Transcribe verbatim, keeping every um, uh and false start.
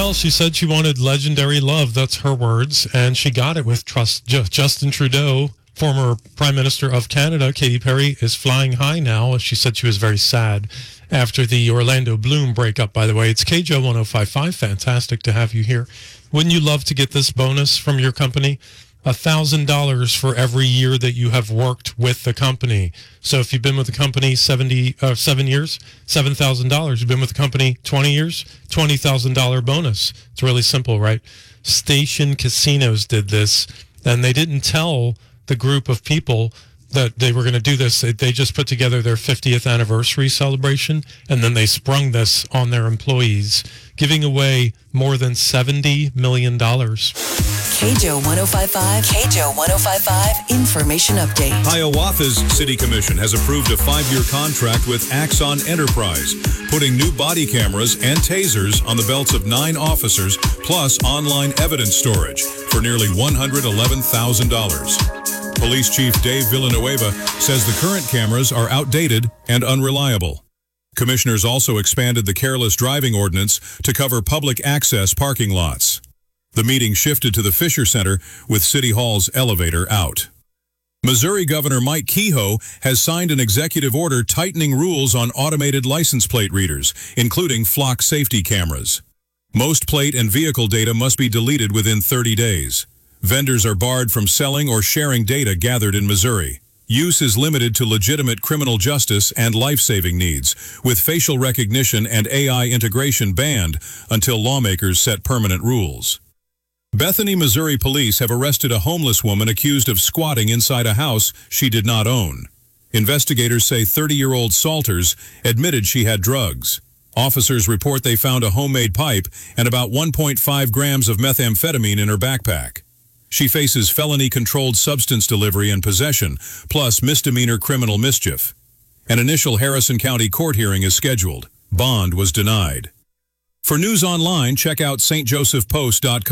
Well, she said she wanted legendary love. That's her words. And she got it with trust, Justin Trudeau, former Prime Minister of Canada. Katy Perry is flying high now. She said she was very sad after the Orlando Bloom breakup, by the way. It's K J O ten fifty-five. Fantastic to have you here. Wouldn't you love to get this bonus from your company? one thousand dollars for every year that you have worked with the company. So if you've been with the company seventy, uh, seven years, seven thousand dollars. You've been with the company twenty years, twenty thousand dollars bonus. It's really simple, right? Station Casinos did this, and they didn't tell the group of people that they were going to do this. They, they just put together their fiftieth anniversary celebration, and then they sprung this on their employees, giving away more than seventy million dollars. K J O ten fifty-five, K J O ten fifty-five Information Update. Hiawatha's City Commission has approved a five-year contract with Axon Enterprise, putting new body cameras and tasers on the belts of nine officers, plus online evidence storage for nearly one hundred eleven thousand dollars. Police Chief Dave Villanueva says the current cameras are outdated and unreliable. Commissioners also expanded the careless driving ordinance to cover public access parking lots. The meeting shifted to the Fisher Center with City Hall's elevator out. Missouri Governor Mike Kehoe has signed an executive order tightening rules on automated license plate readers, including flock safety cameras. Most plate and vehicle data must be deleted within thirty days. Vendors are barred from selling or sharing data gathered in Missouri. Use is limited to legitimate criminal justice and life-saving needs, with facial recognition and A I integration banned until lawmakers set permanent rules. Bethany, Missouri police have arrested a homeless woman accused of squatting inside a house she did not own. Investigators say thirty-year-old Salters admitted she had drugs. Officers report they found a homemade pipe and about one point five grams of methamphetamine in her backpack. She faces felony controlled substance delivery and possession, plus misdemeanor criminal mischief. An initial Harrison County court hearing is scheduled. Bond was denied. For news online, check out S T Joseph Post dot com.